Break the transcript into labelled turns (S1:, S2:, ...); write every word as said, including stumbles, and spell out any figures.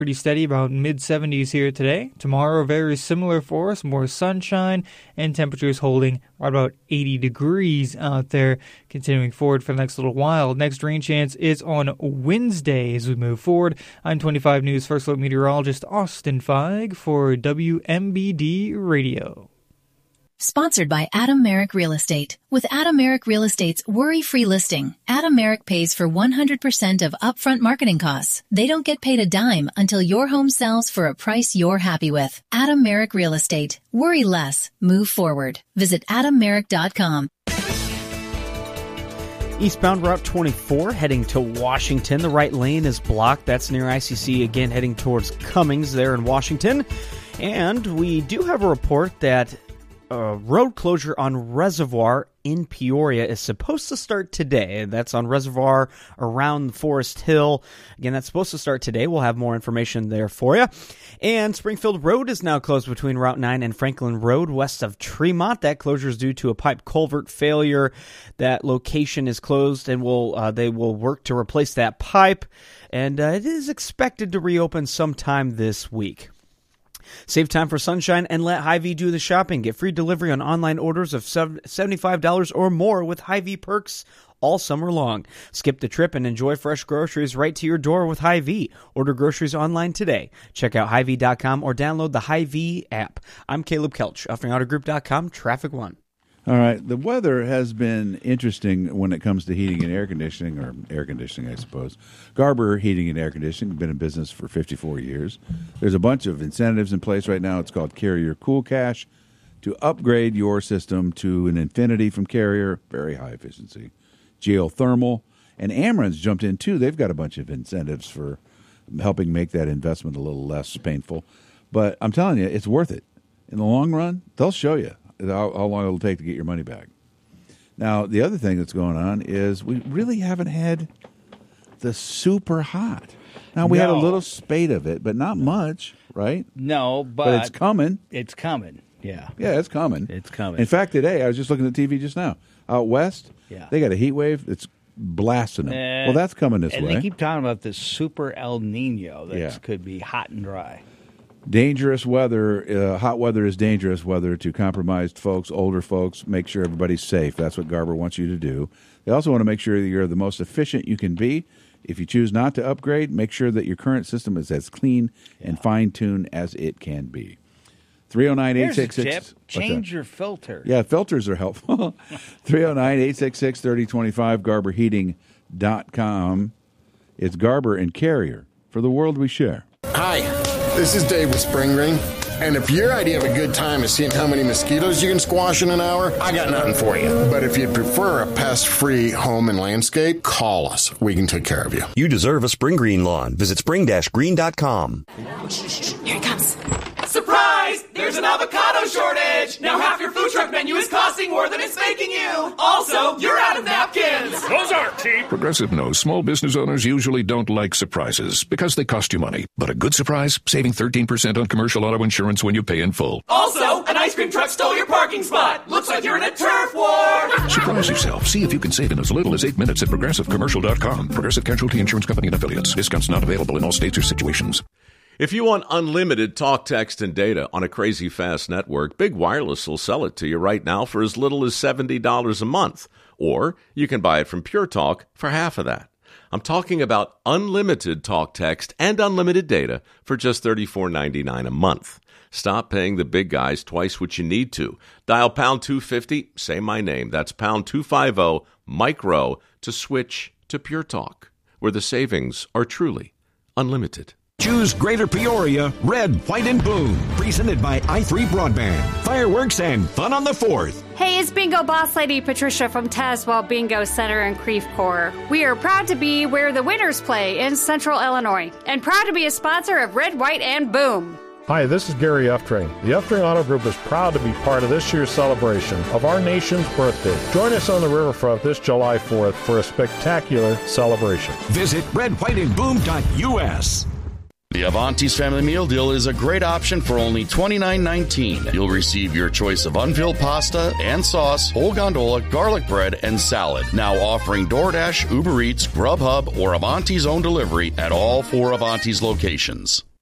S1: Pretty steady, about mid-seventies here today. Tomorrow, very similar for us, more sunshine, and temperatures holding right about eighty degrees out there, continuing forward for the next little while. Next rain chance is on Wednesday as we move forward. I'm twenty-five News First Look meteorologist Austin Feig for W M B D Radio.
S2: Sponsored by Adam Merrick Real Estate. With Adam Merrick Real Estate's worry-free listing, Adam Merrick pays for one hundred percent of upfront marketing costs. They don't get paid a dime until your home sells for a price you're happy with. Adam Merrick Real Estate. Worry less. Move forward. Visit adam merrick dot com.
S3: Eastbound Route twenty-four heading to Washington. The right lane is blocked. That's near I C C, again heading towards Cummings there in Washington. And we do have a report that Uh, road closure on Reservoir in Peoria is supposed to start today. That's on Reservoir around Forest Hill. Again, that's supposed to start today. We'll have more information there for you. And Springfield Road is now closed between Route nine and Franklin Road west of Tremont. That closure is due to a pipe culvert failure. That location is closed, and will uh, they will work to replace that pipe. And uh, it is expected to reopen sometime this week. Save time for sunshine and let Hy-Vee do the shopping. Get free delivery on online orders of seventy-five dollars or more with Hy-Vee perks all summer long. Skip the trip and enjoy fresh groceries right to your door with Hy-Vee. Order groceries online today. Check out Hy-Vee dot com or download the Hy-Vee app. I'm Caleb Kelch, offering auto group dot com, Traffic One.
S4: All right, the weather has been interesting when it comes to heating and air conditioning, or air conditioning, I suppose. Garber Heating and Air Conditioning, been in business for fifty-four years. There's a bunch of incentives in place right now. It's called Carrier Cool Cash to upgrade your system to an Infinity from Carrier, very high efficiency. Geothermal, and Ameren's jumped in too. They've got a bunch of incentives for helping make that investment a little less painful. But I'm telling you, it's worth it. In the long run, they'll show you how, how long it'll take to get your money back. Now, the other thing that's going on is we really haven't had the super hot. Now, we
S5: no.
S4: had a little spate of it, but not much, right?
S5: No, but,
S4: but it's coming.
S5: It's coming, yeah.
S4: Yeah, it's coming.
S5: It's coming.
S4: In fact, today, I was just looking at T V just now. Out west,
S5: yeah.
S4: they got a heat wave that's blasting them.
S5: Uh,
S4: well, that's coming this
S5: and
S4: way.
S5: And they keep talking about this super El Nino that
S4: yeah.
S5: could be hot and dry.
S4: Dangerous weather, uh, hot weather is dangerous weather to compromised folks, older folks. Make sure everybody's safe. That's what Garber wants you to do. They also want to make sure that you're the most efficient you can be. If you choose not to upgrade, make sure that your current system is as clean yeah. and fine-tuned as it can be. three oh nine, eight six six
S5: Change your filter.
S4: Yeah, filters are helpful. three oh nine, eight six six, three oh two five, garber heating dot com. It's Garber and Carrier for the world we share.
S6: Hi, this is Dave with Spring Ring. And if your idea of a good time is seeing how many mosquitoes you can squash in an hour, I got nothing for you. But if you'd prefer a pest-free home and landscape, call us. We can take care of you.
S7: You deserve a spring green lawn. Visit spring dash green dot com.
S8: Here it comes. Surprise! There's an avocado shortage! Now half your food truck menu is costing more than it's making you! Also, you're out of napkins!
S9: Those aren't cheap! Progressive knows small business owners usually don't like surprises because they cost you money. But a good surprise, saving thirteen percent on commercial auto insurance when you pay in full.
S8: Also, an ice cream truck stole your parking spot! Looks like you're in a turf war!
S9: Surprise yourself. See if you can save in as little as eight minutes at progressive commercial dot com. Progressive Casualty Insurance Company and Affiliates. Discounts not available in all states or situations.
S10: If you want unlimited talk, text, and data on a crazy fast network, Big Wireless will sell it to you right now for as little as seventy dollars a month. Or you can buy it from Pure Talk for half of that. I'm talking about unlimited talk, text, and unlimited data for just thirty-four ninety-nine a month. Stop paying the big guys twice what you need to. Dial pound two fifty, say my name. That's pound two fifty, micro, to switch to Pure Talk, where the savings are truly unlimited.
S11: Choose Greater Peoria, Red, White, and Boom. Presented by i three Broadband. Fireworks and fun on the fourth.
S12: Hey, it's Bingo Boss Lady Patricia from Tazewell Bingo Center in Creve Coeur. We are proud to be where the winners play in Central Illinois, and proud to be a sponsor of Red, White, and Boom.
S13: Hi, this is Gary Uftring. The Uftring Auto Group is proud to be part of this year's celebration of our nation's birthday. Join us on the riverfront this July fourth for a spectacular celebration.
S11: Visit red white and boom dot u s.
S14: The Avanti's Family Meal Deal is a great option for only twenty-nine nineteen. You'll receive your choice of unfilled pasta and sauce, whole gondola, garlic bread, and salad. Now offering DoorDash, Uber Eats, Grubhub, or Avanti's own delivery at all four Avanti's locations.